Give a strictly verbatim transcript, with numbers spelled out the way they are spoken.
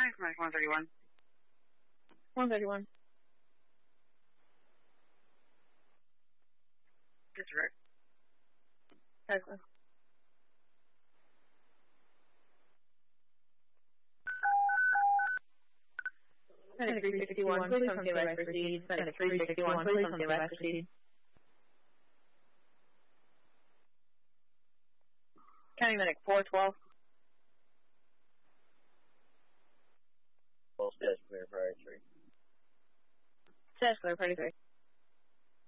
Medic one thirty-one. one thirty-one. Disregard. Excellent. Medic three sixty-one, please come to advice proceed. Medic three sixty-one, please come to advice proceed. County Medic four twelve. Well, status clear, priority three. Status clear, priority three.